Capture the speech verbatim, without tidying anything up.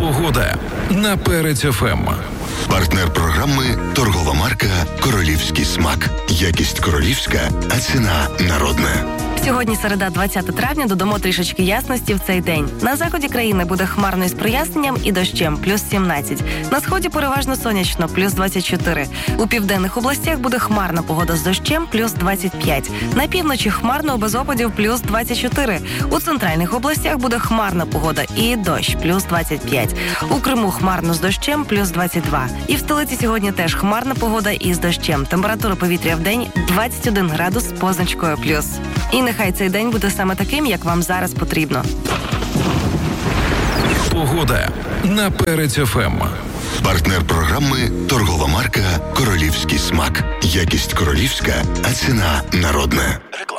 Погода на Перець еф ем. Партнер програми – торгова марка «Королівський смак». Якість королівська, а ціна народна. Сьогодні середа, двадцяте травня, додамо трішечки ясності в цей день. На заході країни буде хмарно із проясненням і дощем, плюс сімнадцять. На сході переважно сонячно, плюс двадцять чотири. У південних областях буде хмарна погода з дощем, плюс двадцять п'ять. На півночі хмарно без опадів, плюс двадцять чотири. У центральних областях буде хмарна погода і дощ, плюс двадцять п'ять. У Криму хмарно з дощем, плюс двадцять два. І в столиці сьогодні теж хмарна погода із дощем. Температура повітря в день двадцять один градус з позначкою плюс. І нехай цей день буде саме таким, як вам зараз потрібно. Погода на Перець еф ем. Партнер програми – торгова марка «Королівський смак». Якість королівська, а ціна народна.